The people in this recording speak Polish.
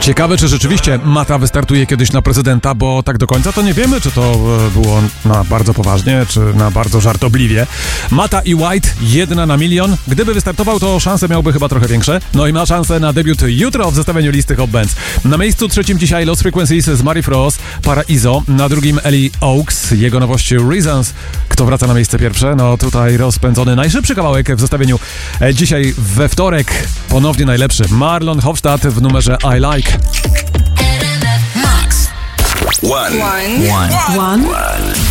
Ciekawe, czy rzeczywiście Mata wystartuje kiedyś na prezydenta, bo tak do końca to nie wiemy, czy to było na bardzo poważnie, czy na bardzo żartobliwie. Mata i White, 1 na 1 milion. Gdyby wystartował, to szanse miałby chyba trochę większe. No i ma szansę na debiut jutro w zestawieniu listy Hot Bands. Na miejscu trzecim dzisiaj Lost Frequencies z Marie Frost, Paraiso. Na drugim Ellie Oaks, jego nowość Reasons. Kto wraca na miejsce pierwsze? No tutaj rozpędzony najszybszy kawałek w zestawieniu dzisiaj we wtorek. Ponownie najlepszy Marlon Hofstadt w numerze I Like. Max. One.